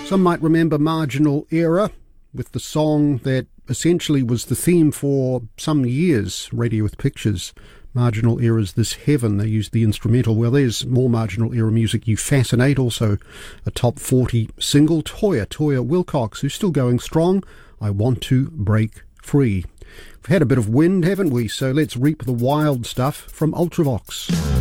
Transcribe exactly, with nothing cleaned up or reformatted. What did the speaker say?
Some might remember Marginal Era with the song that essentially was the theme for some years, Radio with Pictures. Marginal Era's This Heaven. They used the instrumental. Well, there's more Marginal Era music. You Fascinate, also a top forty single. Toyah, Toyah Willcox, who's still going strong. I Want to Break Free. We've had a bit of wind, haven't we? So let's reap the wild stuff from Ultravox.